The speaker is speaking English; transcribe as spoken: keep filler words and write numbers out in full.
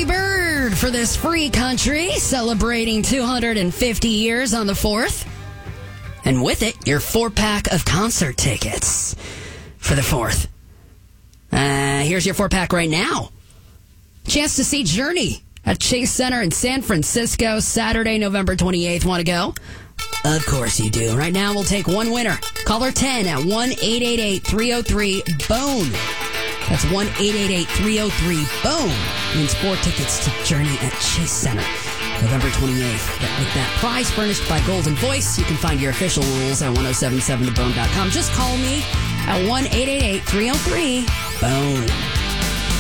early bird for this free country, celebrating two hundred fifty years on the fourth. And with it, your four-pack of concert tickets for the fourth. Uh, here's your four-pack right now. Chance to see Journey at Chase Center in San Francisco, Saturday, November twenty-eighth. Want to go? Of course you do. Right now, we'll take one winner. Caller ten at one eight eight eight, three oh three, BONE. That's one eight eight eight, three oh three, BONE. Means four tickets to Journey at Chase Center, November twenty-eighth. With that prize furnished by Golden Voice, you can find your official rules at ten seventy-seven the bone dot com. Just call me at one eight eight eight, three oh three, BONE.